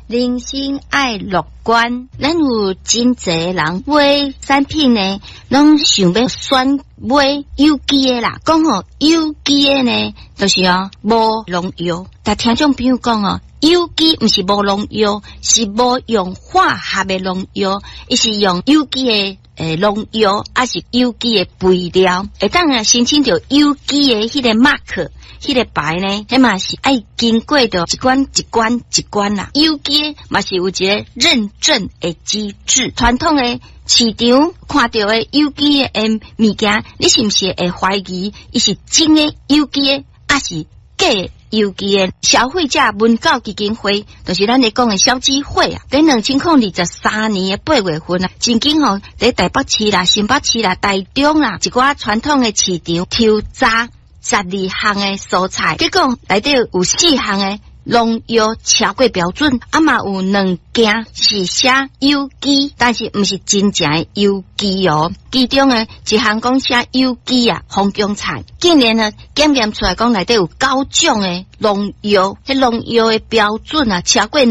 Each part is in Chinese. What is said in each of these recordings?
人生爱乐观，咱有真侪人买产品呢，拢想要选买有机的啦。讲有机的呢，就是无农药。但听众朋友讲有机不是无农药，是无用化学的农药，伊是用有机的农药，还是有机的肥料，会当申请到有机的迄个 mark。迄个牌呢，迄嘛是爱经过的一关一关一关啦。有机嘛是有一个认证的机制。传统的市场看到的有机的物件，你是不是会怀疑伊是真的有机的，还是假的有机的？消费者文教基金会，就是咱咧讲的消基会啊。在2023年的8月份啊，曾经在台北市啦、新北市啦、台中啦一寡传统的市场抽查12项的蔬菜，结果内底有4项的农药超过标准，嘛有2件是写有机，但是不是真正的有机其中的一项讲写有机红姜菜，竟然呢检验出来讲内底有9种的农药，迄农药的标准超过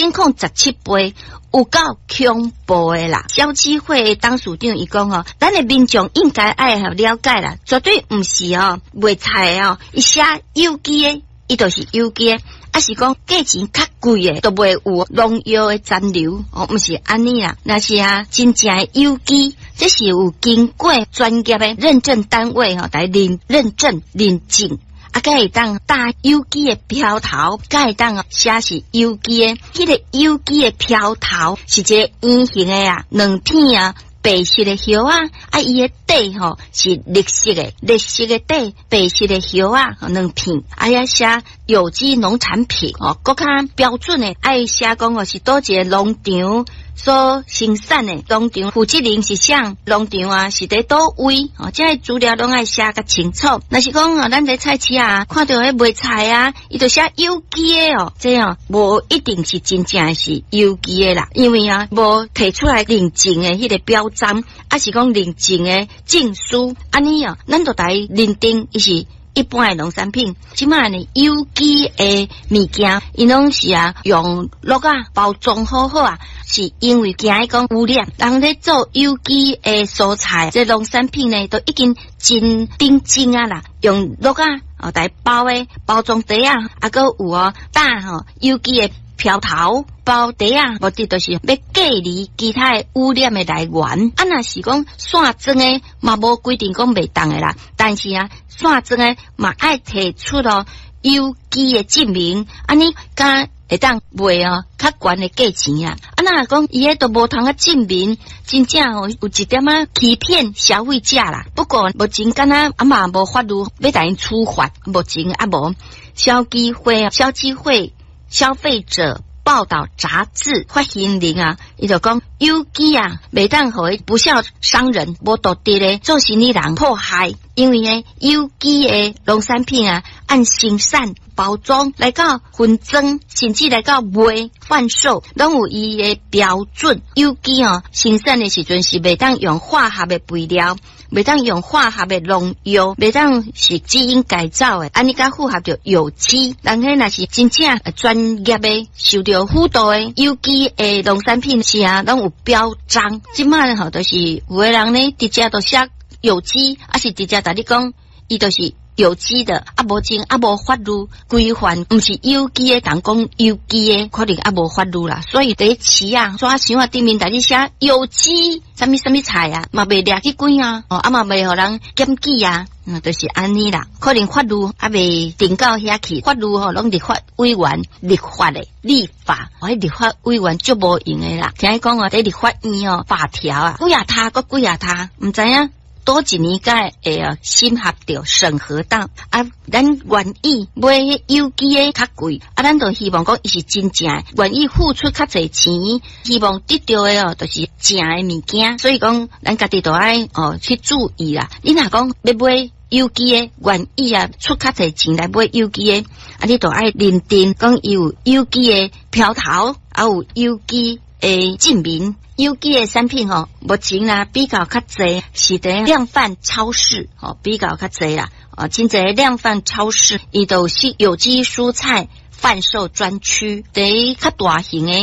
2017倍。有够恐怖的啦！消基会董事长伊讲咱的民众应该爱了解啦，绝对不是卖菜伊写有机的，伊就是有机的，还是讲价钱较贵的，都袂有农药的残留不是安尼啦。那是真正的有机，这是有经过专业的认证单位来认证认证。才会当打有机的标头，才会当写是有机的。迄个有机的标头是一个圆形的2片白色的叶伊的底是绿色的，绿色的底，白色的叶2片，要写有机农产品更较标准的，爱写讲是倒一个农场所生产的，农场负责人是啥，农场是在倒位这些资料拢爱写较清楚。若是讲咱在菜市看到迄卖菜伊就写有机的这无一定是真正是有机的啦，因为无提出来认证的迄个标章，还是讲认证的证书，安尼咱就来认定伊是一般的农产品。即卖呢有机的物件，伊拢是用鹿包装好是因为惊伊讲污染。人咧做有机的蔬菜，这农产品呢都已经真顶真啦，用鹿来包的包装袋还有打有机的飘头包袋目的就是要隔离其他的污染的来源。若是讲线装的嘛无规定讲袂当的啦，但是线装的嘛爱提出有机的证明，安尼敢会当卖较悬的价钱若讲伊都无通证明，真正有一点欺骗消费者啦。不过目前敢若嘛无法律要来因处罚，目前无。消基会消费者报道杂志发言人伊就讲有机袂当互不孝商人无道德的做生意人迫害，因为有机的农产品按生产包装来到分装，甚至来到卖贩售，拢有伊的标准。有机生产的时阵是袂当用化学的肥料，袂当用化学的农药，袂当是基因改造的，安尼甲符合着有机。人迄若是真正专业的受到辅导的有机的农产品是拢有标章。即摆就是有的人呢直接都写有机，是直接甲你讲伊就是有机的，目前无法律规范，不是有机的，但讲有机的，可能无法律啦。所以第一市抓箱顶面大家写有机，什么菜嘛袂掠去管嘛袂互人检举就是安尼啦。可能法律未定到遐去，法律拢立法委员立法的立法，立法委员足无用的啦。听讲在立法院法条几啊他，搁几啊他，唔知影。多一年才会审核着审核到咱愿意买有机的较贵咱就希望讲伊是真正愿意付出较侪钱，希望得到的就是正的物件。所以讲咱家己都爱去注意啦。你若讲要买有机的，愿意出较侪钱来买有机的你都爱认定讲伊有有机的标头，有有机的证明。有机的产品目前比较较侪是在量贩超市比较较侪啦真侪量贩超市伊都是有机蔬菜贩售专区，在较大型的